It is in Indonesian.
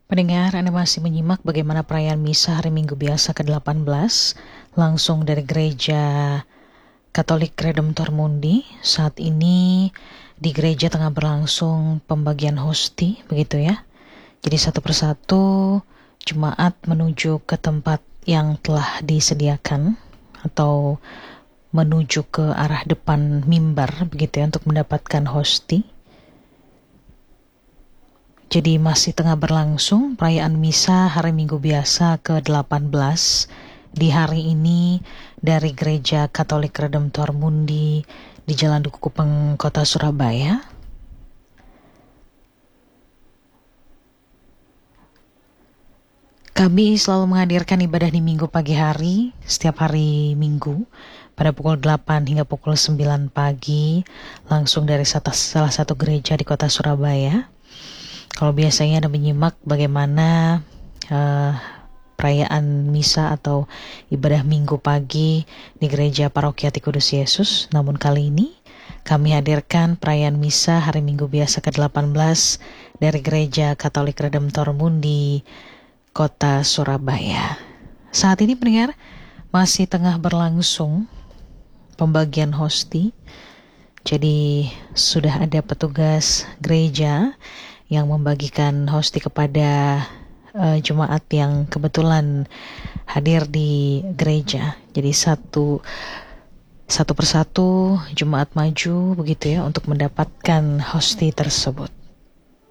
Pendengar, Anda masih menyimak bagaimana perayaan misa hari Minggu biasa ke-18 langsung dari Gereja Katolik Redemptor Mundi. Saat ini di gereja tengah berlangsung pembagian hosti, begitu ya. Jadi satu persatu jemaat menuju ke tempat yang telah disediakan atau menuju ke arah depan mimbar, begitu ya, untuk mendapatkan hosti. Jadi masih tengah berlangsung perayaan misa hari Minggu biasa ke-18 di hari ini dari Gereja Katolik Redemptor Mundi di Jalan Duku Kupang, Kota Surabaya. Kami selalu menghadirkan ibadah di Minggu pagi hari, setiap hari Minggu pada pukul 8 hingga pukul 9 pagi, langsung dari salah satu gereja di Kota Surabaya. Kalau biasanya Anda menyimak bagaimana perayaan misa atau ibadah Minggu pagi di Gereja Paroki Hati Kudus Yesus, namun kali ini kami hadirkan perayaan misa hari Minggu biasa ke-18 dari Gereja Katolik Redemptor Mundi, Kota Surabaya. Saat ini pendengar masih tengah berlangsung pembagian hosti. Jadi sudah ada petugas gereja yang membagikan hosti kepada jemaat yang kebetulan hadir di gereja. Jadi satu persatu jemaat maju begitu ya untuk mendapatkan hosti tersebut.